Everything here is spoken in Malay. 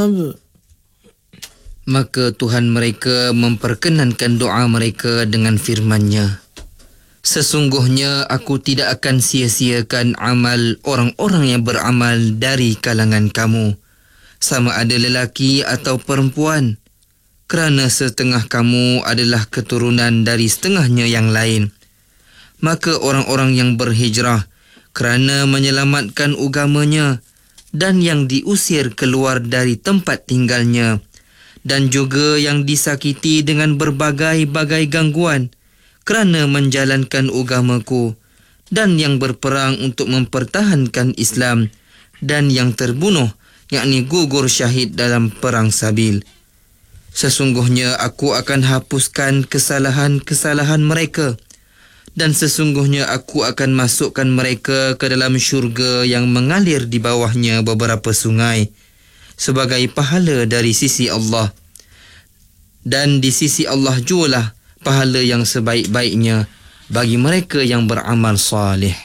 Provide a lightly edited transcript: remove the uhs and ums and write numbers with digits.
العذاب. Maka Tuhan mereka memperkenankan doa mereka dengan firman-Nya, sesungguhnya aku tidak akan sia-siakan amal orang-orang yang beramal dari kalangan kamu, sama ada lelaki atau perempuan, kerana setengah kamu adalah keturunan dari setengahnya yang lain. Maka orang-orang yang berhijrah kerana menyelamatkan agamanya dan yang diusir keluar dari tempat tinggalnya, dan juga yang disakiti dengan berbagai-bagai gangguan kerana menjalankan agamaku, dan yang berperang untuk mempertahankan Islam, dan yang terbunuh, yakni gugur syahid dalam perang sabil. Sesungguhnya aku akan hapuskan kesalahan-kesalahan mereka, dan sesungguhnya aku akan masukkan mereka ke dalam syurga yang mengalir di bawahnya beberapa sungai, sebagai pahala dari sisi Allah. Dan di sisi Allah jualah pahala yang sebaik-baiknya bagi mereka yang beramal salih.